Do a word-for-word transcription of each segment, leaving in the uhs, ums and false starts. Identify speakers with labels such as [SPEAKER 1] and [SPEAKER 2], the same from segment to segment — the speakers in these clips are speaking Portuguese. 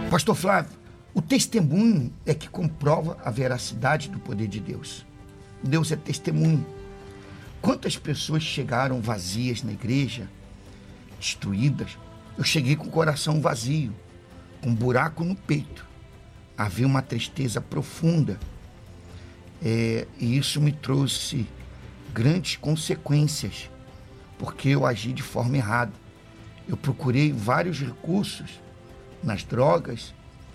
[SPEAKER 1] Pastor Flávio, o testemunho é que comprova a veracidade do poder de Deus. Deus é testemunho. Quantas pessoas chegaram vazias na igreja, destruídas? Eu cheguei com o coração vazio, com um buraco no peito. Havia uma tristeza profunda. É, e isso me trouxe grandes consequências, porque eu agi de forma errada. Eu procurei vários recursos nas drogas,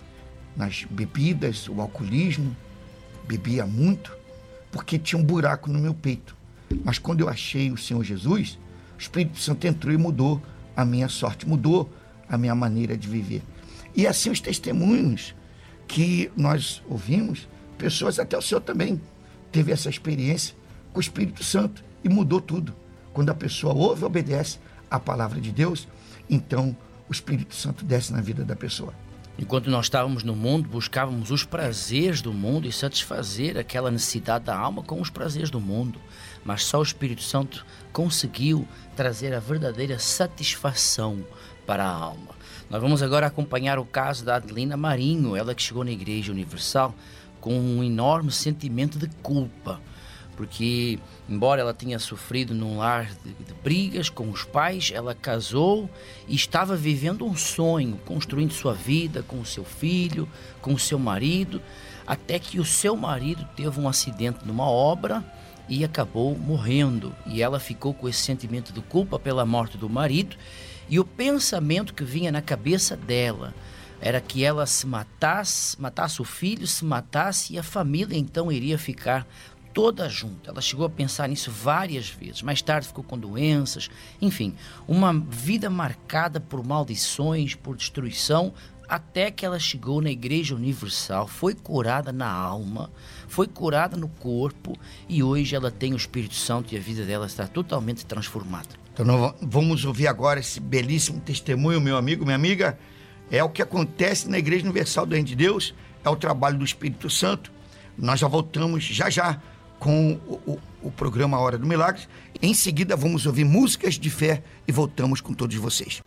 [SPEAKER 1] nas bebidas, o alcoolismo, bebia muito, porque tinha um buraco no meu peito. Mas quando eu achei o Senhor Jesus, o Espírito Santo entrou e mudou a minha sorte, mudou a minha maneira de viver. E assim os testemunhos que nós ouvimos, pessoas, até o Senhor também teve essa experiência com o Espírito Santo e mudou tudo. Quando a pessoa ouve e obedece a palavra de Deus, então o Espírito Santo desce na vida da pessoa.
[SPEAKER 2] Enquanto nós estávamos no mundo, buscávamos os prazeres do mundo e satisfazer aquela necessidade da alma com os prazeres do mundo. Mas só o Espírito Santo conseguiu trazer a verdadeira satisfação para a alma. Nós vamos agora acompanhar o caso da Adelina Marinho, ela que chegou na Igreja Universal com um enorme sentimento de culpa. Porque, embora ela tenha sofrido num lar de, de brigas com os pais, ela casou e estava vivendo um sonho, construindo sua vida com o seu filho, com o seu marido, até que o seu marido teve um acidente numa obra e acabou morrendo. E ela ficou com esse sentimento de culpa pela morte do marido, e o pensamento que vinha na cabeça dela era que ela se matasse, matasse o filho, se matasse, e a família então iria ficar toda junta. Ela chegou a pensar nisso várias vezes. Mais tarde ficou com doenças, enfim, uma vida marcada por maldições, por destruição, até que ela chegou na Igreja Universal, foi curada na alma, foi curada no corpo, e hoje ela tem o Espírito Santo e a vida dela está totalmente transformada.
[SPEAKER 1] Então nós vamos ouvir agora esse belíssimo testemunho, meu amigo, minha amiga. É o que acontece na Igreja Universal do Reino de Deus, é o trabalho do Espírito Santo. Nós já voltamos já já com o, o, o programa Hora do Milagre. Em seguida vamos ouvir músicas de fé e voltamos com todos vocês.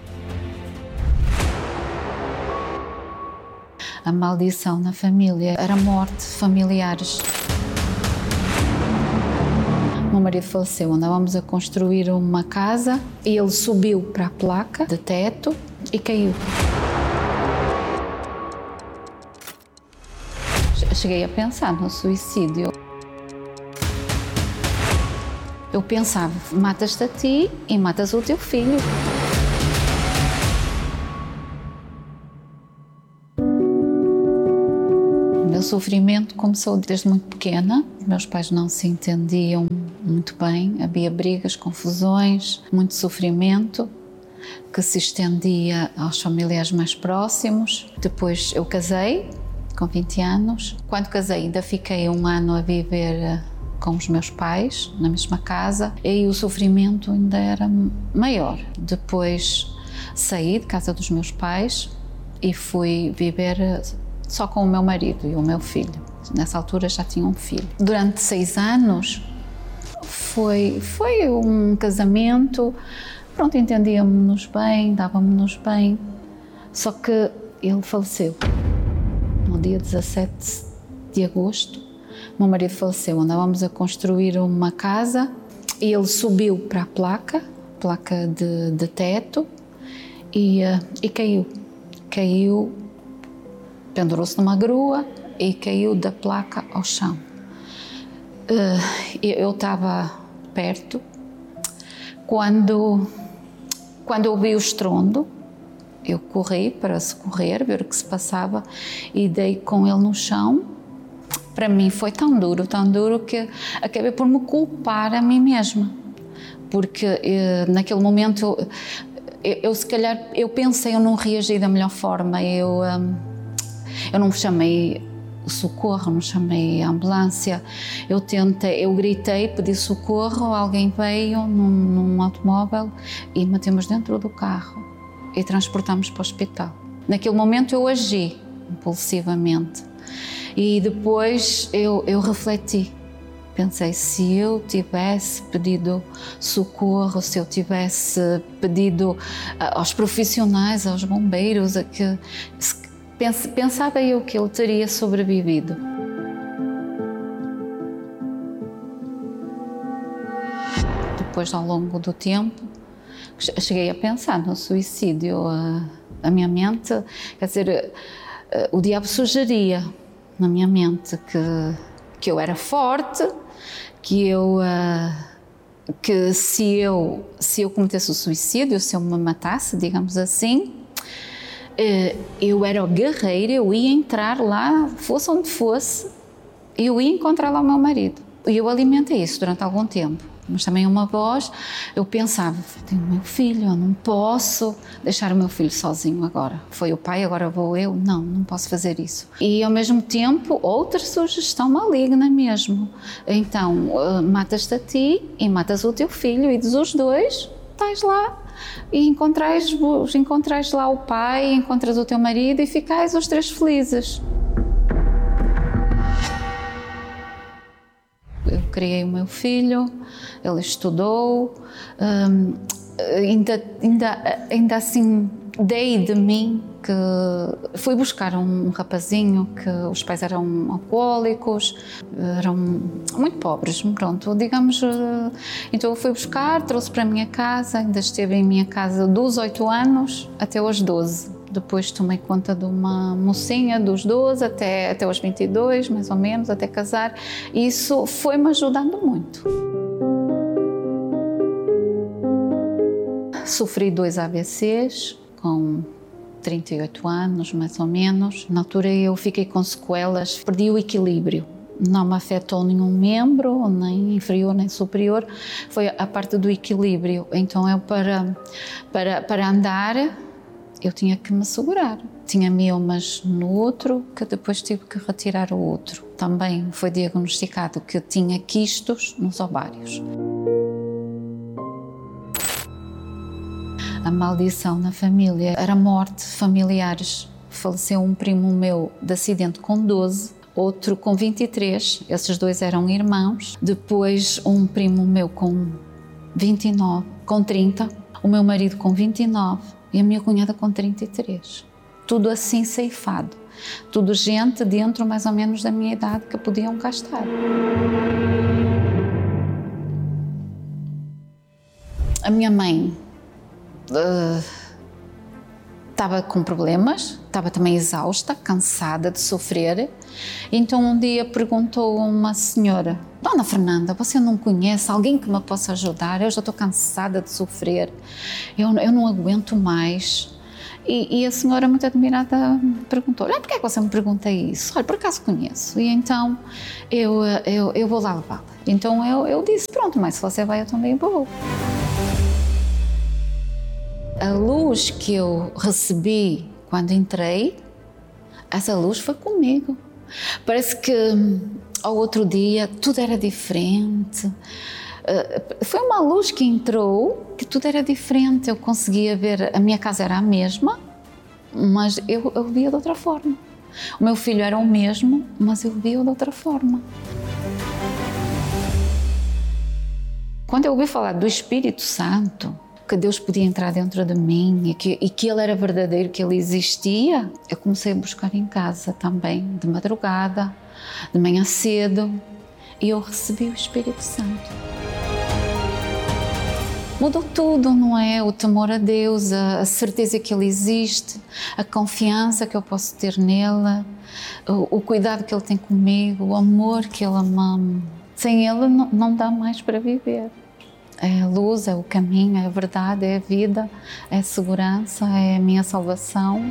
[SPEAKER 3] A maldição na família era morte familiares. Meu marido faleceu, andávamos a construir uma casa e ele subiu para a placa de teto e caiu. Cheguei a pensar no suicídio. Eu pensava, matas-te a ti e matas o teu filho. O meu sofrimento começou desde muito pequena. Meus pais não se entendiam muito bem, havia brigas, confusões, muito sofrimento que se estendia aos familiares mais próximos. Depois eu casei com vinte anos. Quando casei ainda fiquei um ano a viver com os meus pais, na mesma casa, e aí o sofrimento ainda era maior. Depois saí de casa dos meus pais e fui viver só com o meu marido e o meu filho. Nessa altura já tinha um filho. Durante seis anos foi, foi um casamento, pronto, entendíamos-nos bem, dávamos-nos bem, só que ele faleceu no dia dezassete de agosto. Meu marido faleceu, andávamos a construir uma casa e ele subiu para a placa, placa de, de teto, e, e caiu. Caiu, pendurou-se numa grua e caiu da placa ao chão. Eu estava perto quando, quando eu vi o estrondo. Eu corri para socorrer, ver o que se passava e dei com ele no chão. Para mim foi tão duro, tão duro que acabei por me culpar a mim mesma, porque eh, naquele momento eu, eu se calhar eu pensei, eu não reagi da melhor forma, eu, um, eu não chamei o socorro, não chamei a ambulância, eu tentei, eu gritei, pedi socorro, alguém veio num, num automóvel e metemos dentro do carro e transportamos para o hospital. Naquele momento eu agi impulsivamente. E depois eu, eu refleti, pensei, se eu tivesse pedido socorro, se eu tivesse pedido aos profissionais, aos bombeiros, a que, Pensava eu que ele teria sobrevivido. Depois, ao longo do tempo, cheguei a pensar no suicídio. A, a minha mente, quer dizer, o diabo sugeria na minha mente que, que eu era forte, que eu, que se eu, se eu cometesse o suicídio, se eu me matasse, digamos assim, eu era guerreira, eu ia entrar lá, fosse onde fosse, eu ia encontrar lá o meu marido. E eu alimentei isso durante algum tempo. Mas também uma voz, eu pensava, tenho o meu filho, eu não posso deixar o meu filho sozinho agora. Foi o pai, agora vou eu? Não, não posso fazer isso. E ao mesmo tempo, outra sugestão maligna mesmo. Então, matas-te a ti e matas o teu filho e dos dois, estás lá e encontrais, encontrais lá o pai, encontras o teu marido e ficais os três felizes. Eu criei o meu filho, ele estudou, hum, ainda, ainda, ainda assim dei de mim que fui buscar um rapazinho que os pais eram alcoólicos, eram muito pobres, pronto, digamos. Então eu fui buscar, trouxe para a minha casa, ainda esteve em minha casa dos oito anos até aos doze. Depois tomei conta de uma mocinha dos doze até, até aos vinte e dois, mais ou menos, até casar. E isso foi-me ajudando muito. Sofri dois A V Cs com trinta e oito anos, mais ou menos. Na altura eu fiquei com sequelas, perdi o equilíbrio. Não me afetou nenhum membro, nem inferior nem superior. Foi a parte do equilíbrio. Então eu, para, para, para andar, eu tinha que me segurar. Tinha miomas no útero, que depois tive que retirar o útero. Também foi diagnosticado que tinha quistos nos ovários. A maldição na família era morte, familiares. Faleceu um primo meu de acidente com doze, outro com vinte e três, esses dois eram irmãos. Depois um primo meu com vinte e nove, com trinta, o meu marido com vinte e nove e a minha cunhada com trinta e três. Tudo assim ceifado. Tudo gente dentro mais ou menos da minha idade que podiam cá estar. A minha mãe estava uh, com problemas, estava também exausta, cansada de sofrer. Então um dia perguntou a uma senhora: Dona Fernanda, você não conhece alguém que me possa ajudar? Eu já estou cansada de sofrer, eu, eu não aguento mais. E, e a senhora, muito admirada, perguntou: ah, por que é que você me pergunta isso? Olha, por acaso conheço. E então eu, eu, eu vou lá levá-la. Então eu, eu disse: pronto, mas se você vai, eu também vou. A luz que eu recebi quando entrei, essa luz foi comigo. Parece que ao outro dia tudo era diferente. Foi uma luz que entrou, que tudo era diferente. Eu conseguia ver, a minha casa era a mesma, mas eu, eu via de outra forma. O meu filho era o mesmo, mas eu via de outra forma. Quando eu ouvi falar do Espírito Santo, que Deus podia entrar dentro de mim e que, e que Ele era verdadeiro, que Ele existia, eu comecei a buscar em casa também, de madrugada, de manhã cedo, e eu recebi o Espírito Santo. Mudou tudo, não é? O temor a Deus, a, a certeza que Ele existe, a confiança que eu posso ter nele, o, o cuidado que Ele tem comigo, o amor que Ele ama. Sem Ele não, não dá mais para viver. É a luz, é o caminho, é a verdade, é a vida, é a segurança, é a minha salvação.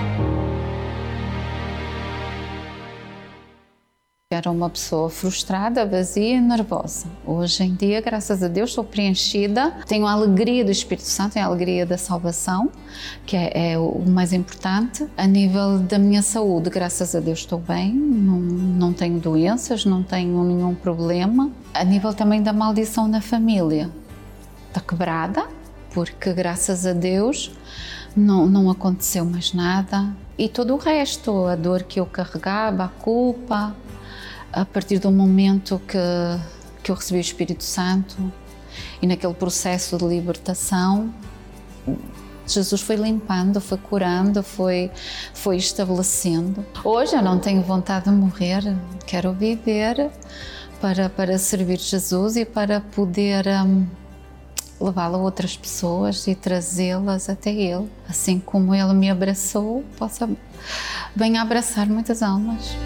[SPEAKER 3] Era uma pessoa frustrada, vazia e nervosa. Hoje em dia, graças a Deus, estou preenchida. Tenho a alegria do Espírito Santo, tenho a alegria da salvação, que é, é o mais importante. A nível da minha saúde, graças a Deus, estou bem. Não, não tenho doenças, não tenho nenhum problema. A nível também da maldição na família, está quebrada, porque graças a Deus não, não aconteceu mais nada. E todo o resto, a dor que eu carregava, a culpa, a partir do momento que, que eu recebi o Espírito Santo e naquele processo de libertação, Jesus foi limpando, foi curando, foi, foi estabelecendo. Hoje eu não tenho vontade de morrer, quero viver para, para servir Jesus e para poder um, levá-lo a outras pessoas e trazê-las até Ele. Assim como Ele me abraçou, possa bem abraçar muitas almas.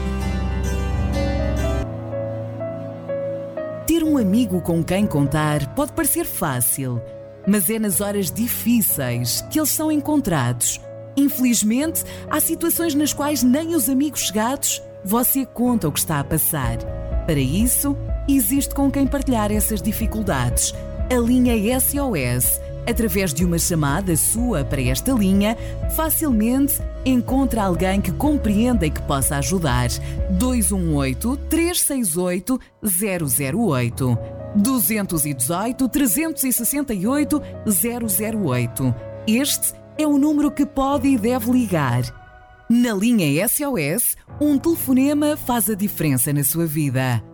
[SPEAKER 4] Ter um amigo com quem contar pode parecer fácil, mas é nas horas difíceis que eles são encontrados. Infelizmente, há situações nas quais nem os amigos chegados você conta o que está a passar. Para isso, existe com quem partilhar essas dificuldades. A linha S O S, através de uma chamada sua para esta linha, facilmente encontra alguém que compreenda e que possa ajudar. dois um oito, três seis oito, zero zero oito. dois um oito, três seis oito, zero zero oito. Este é o número que pode e deve ligar. Na linha S O S, um telefonema faz a diferença na sua vida.